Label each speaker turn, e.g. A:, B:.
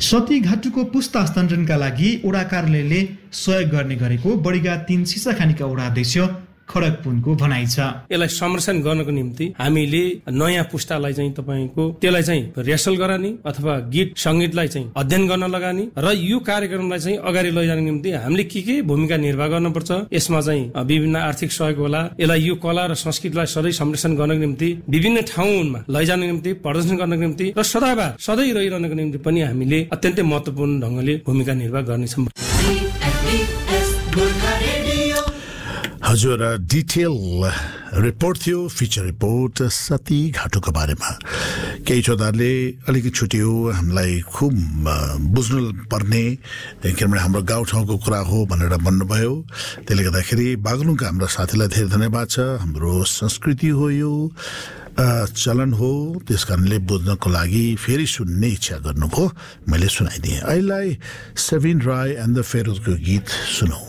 A: सती घाटुको पुस्ता हस्तान्तरणका लागि ओडा कार्यालयले सहयोग गर्ने गरेको बढीगा 3 सिसाखानीका ओडा अध्यक्ष खडक पुनको भनाइ छ।
B: यसलाई संरक्षण गर्नको निम्ति हामीले नयाँ पुस्तालाई चाहिँ तपाईको त्यसलाई चाहिँ रेसल गराउने अथवा गीत संगीतलाई चाहिँ अध्ययन गर्न लगानी र यो कार्यक्रमलाई चाहिँ अगाडि लैजाने निम्ति हामीले के भूमिका निर्वाह गर्नुपर्छ, यसमा चाहिँ विभिन्न आर्थिक सहयोग होला। यसलाई यो कला र संस्कृतिलाई सधैँ संरक्षण गर्नको निम्ति विभिन्न ठाउँमा लैजाने निम्ति प्रदर्शन गर्नको निम्ति र सधैँ रहिरहनको निम्ति पनि हामीले अत्यन्तै महत्त्वपूर्ण ढंगले भूमिका निर्वाह गर्नेछौँ।
C: हजुर, डिटेल रिपोर्ट थियो, फिचर रिपोर्ट सती घाटुको बारेमा। केही श्रोताहरूले अलिकति छुट्यो, हामीलाई खुब बुझ्नु पर्ने किनभने हाम्रो गाउँठाउँको कुरा हो भनेर भन्नुभयो। त्यसले गर्दाखेरि बागलुङका हाम्रा साथीलाई धेरै धन्यवाद छ। हाम्रो संस्कृति हो, यो चलन हो, त्यस कारणले बुझ्नको लागि फेरि सुन्ने इच्छा गर्नुभयो, मैले सुनाइदिएँ। अहिले सेभिन राय एन्ड द फेरोजको गीत सुनौ।